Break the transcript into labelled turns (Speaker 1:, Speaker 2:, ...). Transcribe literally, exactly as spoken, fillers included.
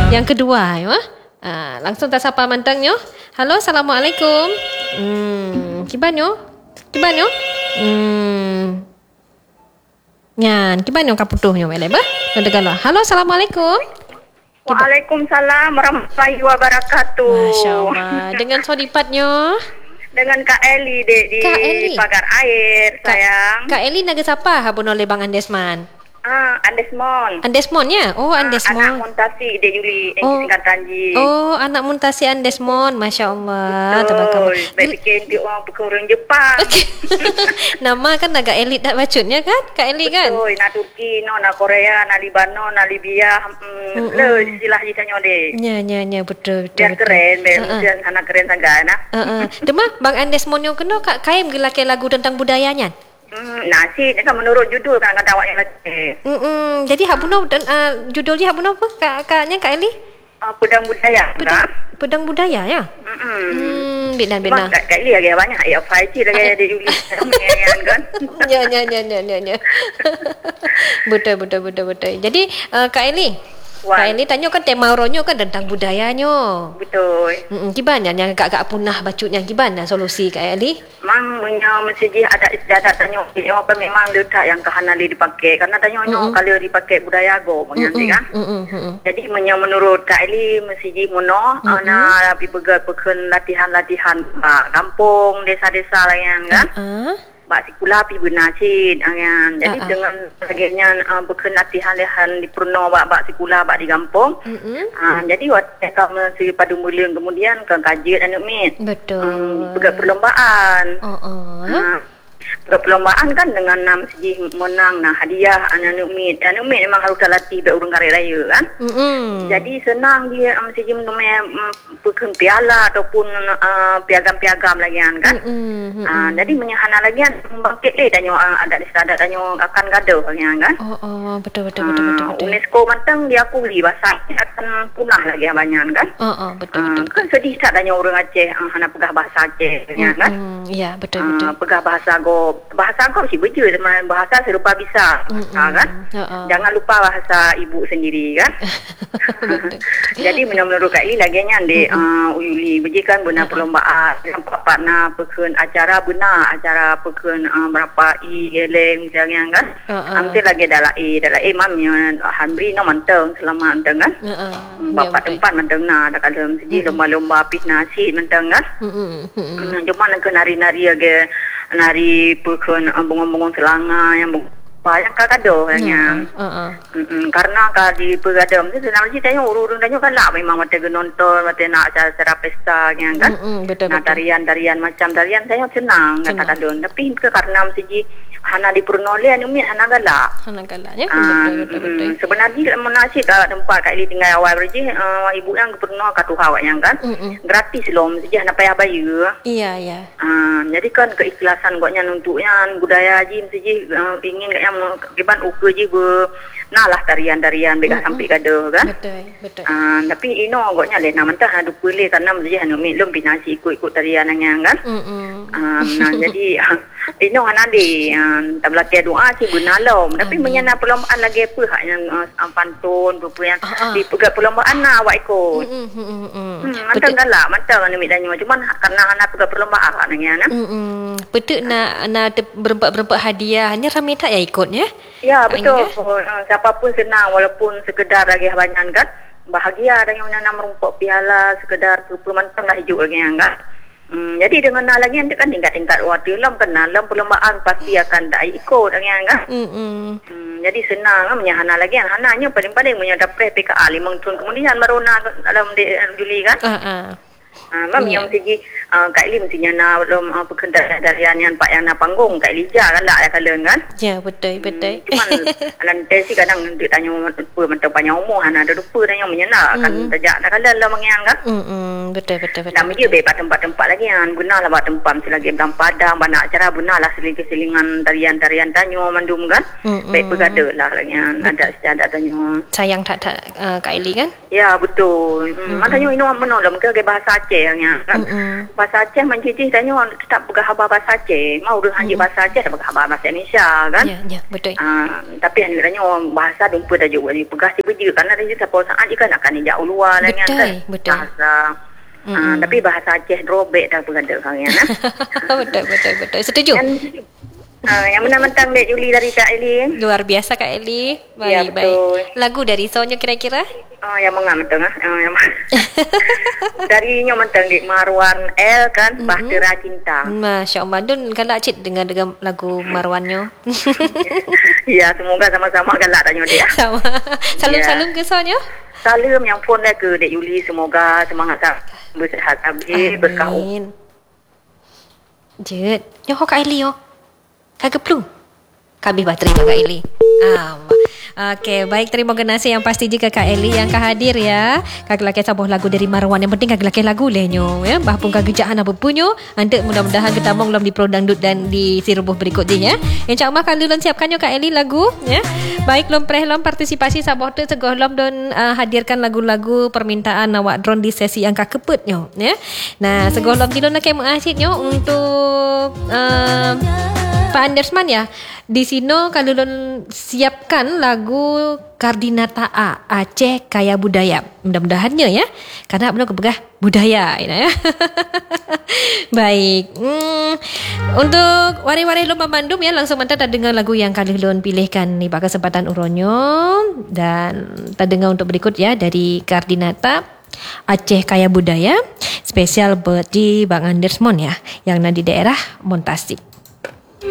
Speaker 1: Yang kedua, ya. Ah, langsung tak sapa mantangnya. Halo, assalamualaikum. Hmm, kibanyo? Kibanyo? Hmm. Nyan, kibanyo kaputuhnya wele ba? Ndegala. Halo, assalamualaikum.
Speaker 2: Waalaikumsalam warahmatullahi wabarakatuh.
Speaker 1: Masya-Allah. Dengan sodipatnya?
Speaker 2: Dengan Kak Eli di, di
Speaker 1: Kak Eli.
Speaker 2: Pagar Air,
Speaker 1: Kak,
Speaker 2: sayang.
Speaker 1: Kak Eli naga siapa habun oleh Bang Andesman?
Speaker 2: Ah, Andesmon.
Speaker 1: Andesmon ya? Oh,
Speaker 2: Ah,
Speaker 1: Andesmon.
Speaker 2: anak Muntasi di Juli, yang
Speaker 1: Oh.
Speaker 2: singkat Tanji.
Speaker 1: Oh, anak Muntasi Andesmon. Masya Allah. Tabarakallah.
Speaker 2: Betul. Baik fikir dia orang pekurang Jepang.
Speaker 1: Nama kan agak elit tak bacutnya kan? Kak Eli kan?
Speaker 2: Betul. Nak Turki, no, nak Korea, nak Libanon, nak Libya. Hmm, le, istilah dia tanya deh.
Speaker 1: Ya, ya, ya, betul, betul.
Speaker 2: Dia
Speaker 1: betul.
Speaker 2: keren,
Speaker 1: Ha, ha.
Speaker 2: dia sangat keren sangat, nah.
Speaker 1: Uh, uh. Demah Bang Andesmon yang kena Kak Kaim gelaki lagu tentang budayanya.
Speaker 2: Hmm, nasi ni kan menurut judul kan kata awak yang lagi.
Speaker 1: Mm-mm. Jadi hak bunuh dan uh, judulnya hak bunuh apa Kak Kaknya Kak Eli?
Speaker 2: Uh, pedang budaya.
Speaker 1: Pedang,
Speaker 2: Kan?
Speaker 1: pedang budaya ya.
Speaker 2: Hmm.
Speaker 1: Hmm, benar
Speaker 2: Cuma
Speaker 1: benar.
Speaker 2: kat, kat Li lagi banyak. Ya, five G lagi ada Juli. Kan?
Speaker 1: Ya ya ya ya ya. ya. betul betul betul betul. Jadi uh, Kak Eli,
Speaker 2: Wan.
Speaker 1: Kak Eli tanya kan tema ronyo kan tentang budayanya.
Speaker 2: Betul.
Speaker 1: Mm-mm. Gimana yang agak-agak punah bacutnya gimana solusi Kak Eli?
Speaker 2: Memang punya mesej ada istiadat tanya dia apa memang letak yang kehanali dipakai karena tanya mm kalau dipakai budaya go mengerti kan.
Speaker 1: Mm-mm. Mm-mm.
Speaker 2: Jadi menya menurut Kak Eli mesej mono ana lebih pegang pekan latihan-latihan ah, kampung desa-desa lain kan.
Speaker 1: Uh-uh.
Speaker 2: Bak sekolah pi benacin angan. Jadi
Speaker 1: Ah, ah.
Speaker 2: dengan sebagainya uh, beken latihan-latihan di Purno bak bak sekolah bak di kampung.
Speaker 1: Mm-mm.
Speaker 2: Uh, jadi waktu kami si pada mulia kemudian ke kaji anak mit.
Speaker 1: Betul.
Speaker 2: Um, pegang perlombaan.
Speaker 1: Oh, oh.
Speaker 2: Uh, pegang perlombaan kan dengan nama segi menang nah hadiah anak mit. Anak mit memang harus latih be urang kari raya kan.
Speaker 1: Mm-mm.
Speaker 2: Jadi senang dia um, segi menang um, pegang piala ataupun uh, piagam-piagam lagi kan.
Speaker 1: Mm-mm.
Speaker 2: Ah, jadi menyahana lagi kan bangkit eh tanya uh, ada di ada tanya akan gaduh kan.
Speaker 1: Oh, oh, betul betul betul betul
Speaker 2: Ah,
Speaker 1: betul.
Speaker 2: UNESCO mantang diakui bahasa akan punah lagi banyak kan.
Speaker 1: Oh, oh, betul
Speaker 2: Ah,
Speaker 1: betul.
Speaker 2: kan sedih tak tanya orang Aceh uh, hana pegah bahasa Aceh kan.
Speaker 1: Mm, ya, betul betul.
Speaker 2: Ah, pegah bahasa go bahasa go mesti beja sama bahasa serupa bisa ah, kan.
Speaker 1: Oh, oh.
Speaker 2: Jangan lupa bahasa ibu sendiri kan.
Speaker 1: Betul.
Speaker 2: Jadi menurut Kak Ili lagi nya di uh, Uyuli bejikan benar perlombaan nampak partner pekan acara benar acara pekan uh, berapa i geleng misalnya kan.
Speaker 1: Uh, uh.
Speaker 2: Hampir lagi dalam i dalam i mamnya Hamri no manteng selama manteng kan.
Speaker 1: Uh, uh.
Speaker 2: Bapak tempat manteng nah ada dalam segi lomba-lomba pis nasi manteng kan.
Speaker 1: Mm, mm, mm.
Speaker 2: Hmm, cuma nak nari-nari lagi nari pekan uh, bunga-bunga selanga yang bunga yang kakado yang
Speaker 1: Uh, uh.
Speaker 2: Mm-mm, karena kalau di pegadam tu sebenarnya tanya urut-urut tanya kan lah memang mata nonton mata nak acara pesta yang kan.
Speaker 1: Mm, mm, betul
Speaker 2: Nah
Speaker 1: betul.
Speaker 2: tarian-tarian macam tarian saya senang
Speaker 1: Senang.
Speaker 2: kata kadon tapi ke karena mesti hana di Purnole anu mi hana galak.
Speaker 1: Anak galaknya
Speaker 2: Ah,
Speaker 1: betul betul betul.
Speaker 2: mm, sebenarnya menasib kat tempat Kak Ili tinggal awal berji uh, ibu yang ke Purno kat Tuhawak yang kan.
Speaker 1: Mm-mm.
Speaker 2: Gratis loh mesti hana payah bayar.
Speaker 1: Iya iya.
Speaker 2: Ah, jadi kan keikhlasan goknya untuknya budaya haji mesti uh, ingin kayak yang kiban ukur je ber nah lah tarian-tarian bega sampai kada kan.
Speaker 1: Betul betul.
Speaker 2: Ah, tapi ino goknya le nama mentah ada boleh karena mesti hanu mi lum binasi ikut-ikut tarian yang kan.
Speaker 1: Mm, mm.
Speaker 2: Ah, nah jadi ino ana de tak belakang doa si benalom tapi menyana perlombaan lagi apa hak yang uh, pantun apa yang
Speaker 1: Ah, ah.
Speaker 2: di pegat perlombaan nah awak ikut.
Speaker 1: Mm, mm, mm, mm.
Speaker 2: Hmm, mantang galak mantang anu mi tanya cuma karena ana pegat perlombaan hak nanya nah.
Speaker 1: Mm, mm. Betul nak nak berempat-berempat hadiah hanya ramai tak ya ikutnya?
Speaker 2: Ya betul.
Speaker 1: Angin,
Speaker 2: Uh, siapapun senang walaupun sekedar lagi banyak kan. Bahagia dengan menanam rumput piala sekedar permantang lah hijau lagi kan. Hmm, jadi dengan lagi nanti kan tingkat-tingkat waktu dalam kenal dalam perlombaan pasti akan tak ikut dengan kan.
Speaker 1: Mm, mm.
Speaker 2: Hmm, jadi senang kan menyahana lagi kan. Hananya paling-paling punya dapat P K A lima tahun kemudian baru nak dalam de, Juli kan.
Speaker 1: Ah ah.
Speaker 2: Ah, mam
Speaker 1: Ya.
Speaker 2: yang segi uh, Kak Ili mestinya na belum uh, perkendalaan darian yang pak yang na panggung Kak Ili kan lah ya kalian kan.
Speaker 1: Ya betul betul.
Speaker 2: Hmm, cuman lantai si kadang dia tanya apa macam panjang umur hana ada lupa tanya menyena kan tajak dah kala lah mengiang kan.
Speaker 1: Mm, mm. Betul betul betul.
Speaker 2: Nama dia bebas tempat-tempat lagi kan guna lah buat tempat mesti lagi dalam padang banyak acara benar lah seling-selingan tarian-tarian tanyo mandum kan.
Speaker 1: Mm,
Speaker 2: Baik
Speaker 1: mm.
Speaker 2: bergada lah lagi kan ada ada tanyo.
Speaker 1: Sayang tak tak uh, Kak Eli kan?
Speaker 2: Ya betul. Hmm, mm-hmm. Makanya ini orang menolak mungkin bahasa Aceh nya kan.
Speaker 1: Mm-mm.
Speaker 2: Bahasa Aceh mencicih tanya orang tetap bergahabar bahasa Aceh. Mau dah hanji bahasa Aceh dah bergahabar bahasa Indonesia kan.
Speaker 1: Ya, ya, betul.
Speaker 2: Ah, tapi yang tanya orang bahasa dumpa dah juga ni pegas tiba je karena dia siapa saat je kan akan jauh luar lah
Speaker 1: Betul,
Speaker 2: kan.
Speaker 1: betul.
Speaker 2: Bahasa ah, tapi bahasa Aceh drobek dah berada sekarang ya.
Speaker 1: betul, betul, betul. Setuju.
Speaker 2: Yang, ah, yang menang-mentang Dek Yuli dari Kak Eli.
Speaker 1: Luar biasa Kak Eli. Baik,
Speaker 2: Ya,
Speaker 1: baik.
Speaker 2: betul.
Speaker 1: Lagu dari Sonyo kira-kira?
Speaker 2: Oh, yang mengamenteng ah. Oh, yang dari nyo menteng Dek Marwan L kan, Bahtera Cinta.
Speaker 1: Masya Allah. Dun galak cik dengan dengan lagu Marwannya.
Speaker 2: Ya, semoga sama-sama galak tanya dia.
Speaker 1: Sama. Salam-salam ke Sonyo.
Speaker 2: Salam yang phone dah ke Dek Yuli, semoga semangat tak bersihat habis berkah.
Speaker 1: Amin. Jet. Yo Kak Eli yo. Kagak perlu. Kami bah terima Kak Eli. Ah. Okey, baik, terima kasih yang pasti jika Kak Eli yang kah hadir ya. Kak laki sabuh lagu dari Marwan, yang penting kak laki lagu lehnyo ya. Bah pun kak gejaan apa punyo. Ante mudah-mudahan kita mong di pro dangdut dan di sirubuh berikutnya ya. Insya-Allah kalau lon siapkan yo Kak Eli lagu ya. Baik, lom preh lom partisipasi sabuh tu segoh lom don uh, hadirkan lagu-lagu permintaan awak drone di sesi yang kak keput yo ya. Nah, segoh lom dilon nak mengasit yo untuk uh, Pak Andersman ya. Di sini kalau lon siapkan lagu Kardinata A Aceh Kaya Budaya. Mudah-mudahannya ya. Karena belum kebegah budaya ya. Baik. Hmm, untuk wari-wari lomba Bandung ya, langsung mantap tak dengar lagu yang kali lon pilihkan ni pada kesempatan uronyo, dan tak dengar untuk berikut ya dari Kardinata Aceh Kaya Budaya spesial buat di Bang Andersmon ya yang ada di daerah Montastik.